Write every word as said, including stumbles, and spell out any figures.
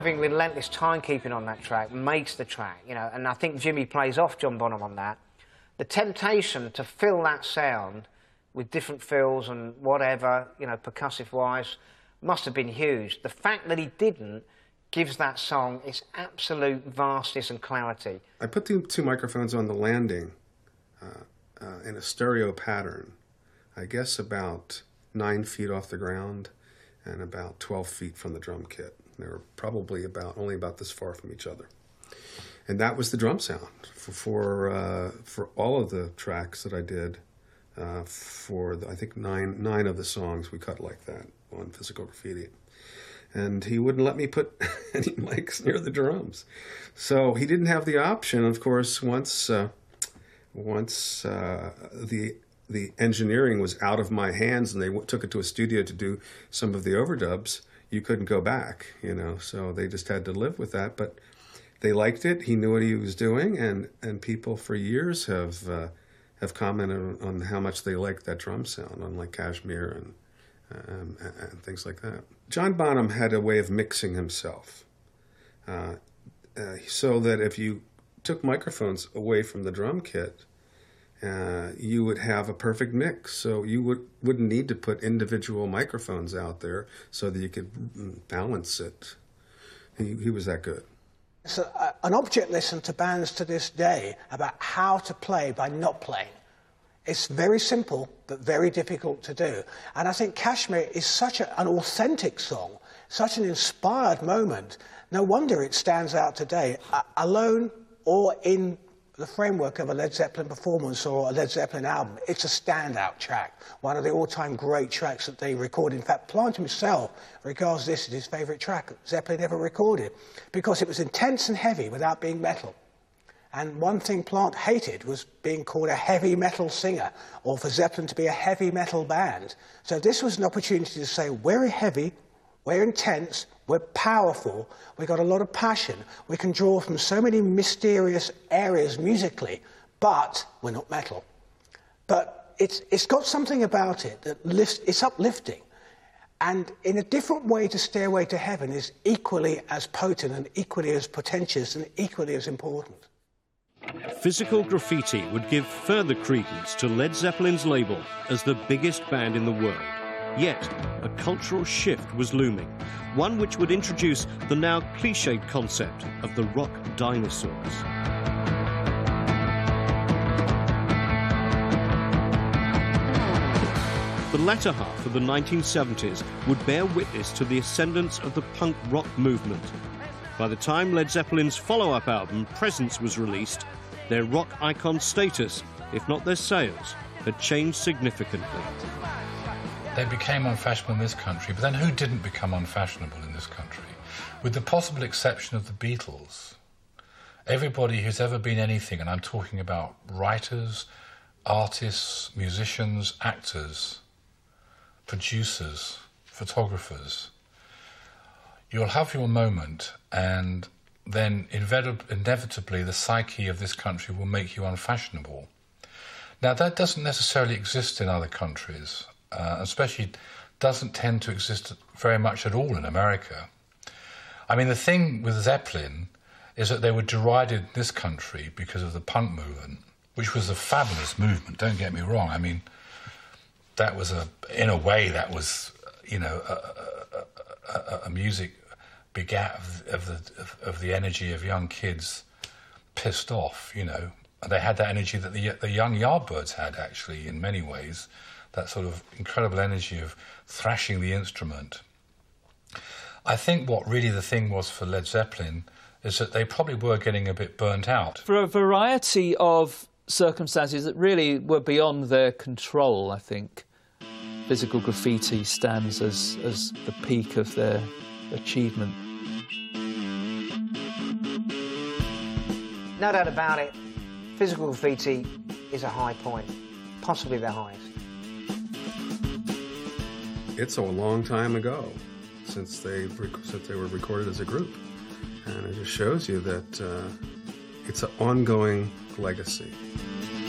Having relentless timekeeping on that track makes the track, you know, and I think Jimmy plays off John Bonham on that. The temptation to fill that sound with different fills and whatever, you know, percussive-wise, must have been huge. The fact that he didn't gives that song its absolute vastness and clarity. I put the two microphones on the landing uh, uh, in a stereo pattern, I guess about nine feet off the ground and about twelve feet from the drum kit. They were probably about only about this far from each other. And that was the drum sound for for, uh, for all of the tracks that I did. Uh, for the, I think nine nine of the songs we cut like that on Physical Graffiti. And he wouldn't let me put any mics near the drums. So he didn't have the option, of course, once uh, once uh, the the engineering was out of my hands and they w took it to a studio to do some of the overdubs, you couldn't go back, you know, so they just had to live with that. But they liked it. He knew what he was doing, and, and people for years have uh, have commented on how much they liked that drum sound on like Kashmir and, um, and things like that. John Bonham had a way of mixing himself, uh, uh, so that if you took microphones away from the drum kit, Uh, you would have a perfect mix. So you would, wouldn't need to put individual microphones out there so that you could balance it. He, he was that good. So, uh, an object lesson to bands to this day about how to play by not playing. It's very simple, but very difficult to do. And I think Kashmir is such a, an authentic song, such an inspired moment. No wonder it stands out today, uh, alone or in the framework of a Led Zeppelin performance or a Led Zeppelin album. It's a standout track, one of the all-time great tracks that they recorded. In fact, Plant himself regards this as his favourite track Zeppelin ever recorded, because it was intense and heavy without being metal. And one thing Plant hated was being called a heavy metal singer, or for Zeppelin to be a heavy metal band. So this was an opportunity to say, we're heavy, we're intense, we're powerful, we've got a lot of passion, we can draw from so many mysterious areas musically, but we're not metal. But it's, it's got something about it that lifts, it's uplifting. And in a different way to Stairway to Heaven is equally as potent and equally as potentious and equally as important. Physical Graffiti would give further credence to Led Zeppelin's label as the biggest band in the world. Yet, a cultural shift was looming, one which would introduce the now cliched concept of the rock dinosaurs. The latter half of the nineteen seventies would bear witness to the ascendance of the punk rock movement. By the time Led Zeppelin's follow-up album, Presence, was released, their rock icon status, if not their sales, had changed significantly. They became unfashionable in this country, but then who didn't become unfashionable in this country? With the possible exception of the Beatles, everybody who's ever been anything, and I'm talking about writers, artists, musicians, actors, producers, photographers, you'll have your moment, and then inevitably the psyche of this country will make you unfashionable. Now, that doesn't necessarily exist in other countries. Uh, especially doesn't tend to exist very much at all in America. I mean, the thing with Zeppelin is that they were derided in this country because of the punk movement, which was a fabulous movement, don't get me wrong. I mean, that was a, in a way, that was, you know, a, a, a, a music begat of, of, the, of, of the energy of young kids pissed off, you know. They had that energy that the, the young Yardbirds had, actually, in many ways. That sort of incredible energy of thrashing the instrument. I think what really the thing was for Led Zeppelin is that they probably were getting a bit burnt out. For a variety of circumstances that really were beyond their control, I think, Physical Graffiti stands as, as the peak of their achievement. No doubt about it, Physical Graffiti is a high point, possibly their highest. It's a long time ago since they since they were recorded as a group, and it just shows you that uh, it's an ongoing legacy.